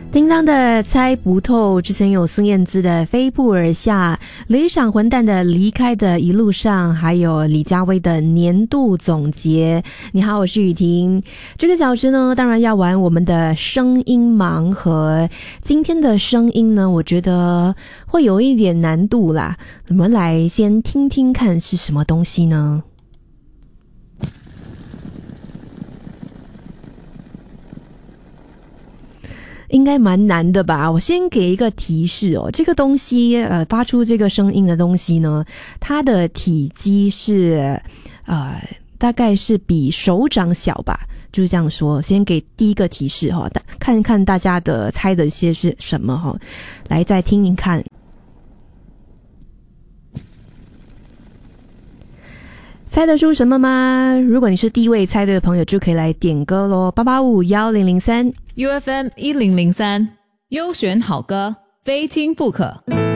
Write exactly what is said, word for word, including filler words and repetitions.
叮当的猜不透，之前有孙燕姿的飞步而下，理想混蛋的离开的一路上，还有李佳薇的年度总结。你好，我是雨婷。这个小时呢，当然要玩我们的声音盲盒。今天的声音呢，我觉得会有一点难度啦，我们来先听听看是什么东西呢？应该蛮难的吧，我先给一个提示哦，这个东西呃发出这个声音的东西呢，它的体积是呃大概是比手掌小吧，就是这样说。先给第一个提示哈，看看大家的猜的一些是什么哈，来再听听看。猜得出什么吗？如果你是第一位猜对的朋友，就可以来点歌咯，八八五一零零三 U F M 一零零三，优选好歌，非听不可。